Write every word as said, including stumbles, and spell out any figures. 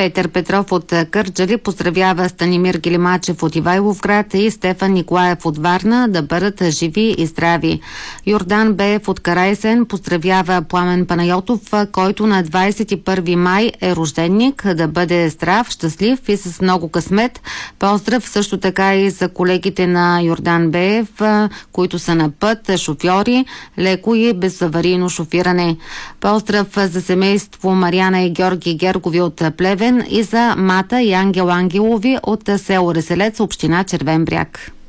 Петър Петров от Кърджали поздравява Станимир Гилимачев от Ивайловград и Стефан Николаев от Варна да бъдат живи и здрави. Йордан Беев от Карайсен поздравява Пламен Панайотов, който на двадесет и първи май е рожденник, да бъде здрав, щастлив и с много късмет. Поздрав също така и за колегите на Йордан Беев, които са на път, шофьори, леко и безаварийно шофиране. Поздрав за семейство Мариана и Георги Гергови от Плевен и за Мата и Ангел Ангелови от село Реселец, община Червен бряг.